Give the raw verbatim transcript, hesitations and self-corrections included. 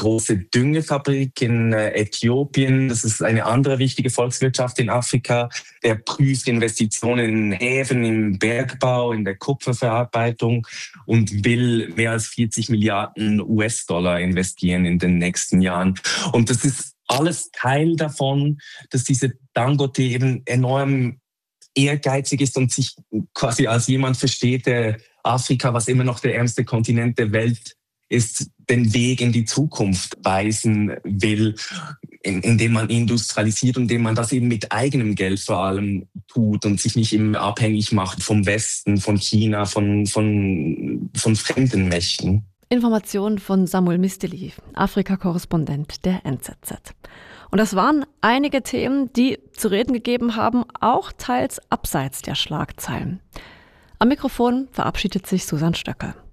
große Düngefabrik in äh, Äthiopien. Das ist eine andere wichtige Volkswirtschaft in Afrika. Der prüft Investitionen in Häfen, im Bergbau, in der Kupferverarbeitung und will mehr als vierzig Milliarden U S-Dollar investieren in den nächsten Jahren. Und das ist alles Teil davon, dass diese Dangote eben enorm ehrgeizig ist und sich quasi als jemand versteht, der Afrika, was immer noch der ärmste Kontinent der Welt ist, den Weg in die Zukunft weisen will, indem man industrialisiert und indem man das eben mit eigenem Geld vor allem tut und sich nicht immer abhängig macht vom Westen, von China, von, von, von fremden Mächten. Informationen von Samuel Misteli, Afrika-Korrespondent der N Z Z. Und das waren einige Themen, die zu reden gegeben haben, auch teils abseits der Schlagzeilen. Am Mikrofon verabschiedet sich Susanne Stöckel.